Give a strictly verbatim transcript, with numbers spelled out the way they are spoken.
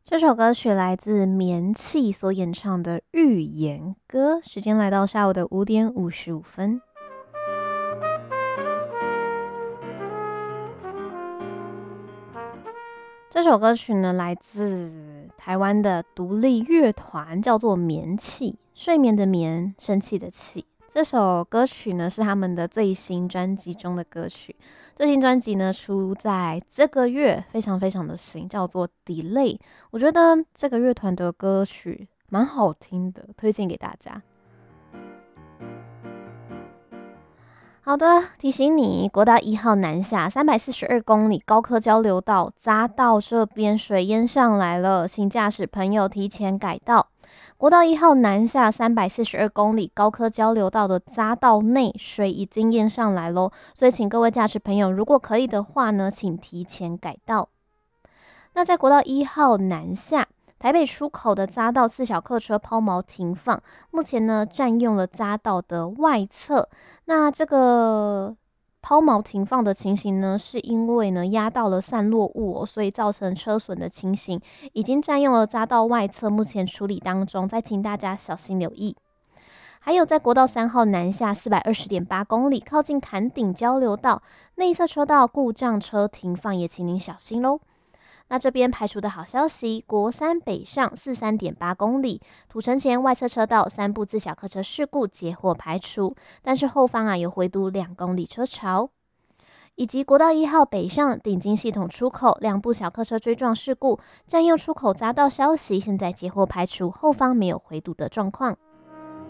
这首歌曲来自棉气所演唱的《预言歌》，时间来到下午的五点五十五分。这首歌曲呢，来自台湾的独立乐团，叫做棉气，睡眠的眠，生气的气。这首歌曲呢，是他们的最新专辑中的歌曲。最新专辑呢，出在这个月，非常非常的新，叫做《Delay》。我觉得这个乐团的歌曲蛮好听的，推荐给大家。好的，提醒你，国道一号南下三百四十二公里高科交流道匝道这边水淹上来了，请驾驶朋友提前改道。国道一号南下三百四十二公里高科交流道的匝道内水已经淹上来咯，所以请各位驾驶朋友，如果可以的话呢，请提前改道。那在国道一号南下台北出口的匝道四小客车抛锚停放，目前呢占用了匝道的外侧。那这个抛锚停放的情形呢，是因为呢压到了散落物哦，所以造成车损的情形，已经占用了匝道外侧，目前处理当中，再请大家小心留意。还有在国道三号南下四百二十点八公里，靠近坎顶交流道内侧车道故障车停放，也请您小心喽。那这边排除的好消息，国三北上四十三点八公里，土城前外侧车道三部自小客车事故结获排除，但是后方啊有回堵两公里车潮。以及国道一号北上顶金系统出口两部小客车追撞事故，占用出口匝道消息，现在结获排除，后方没有回堵的状况。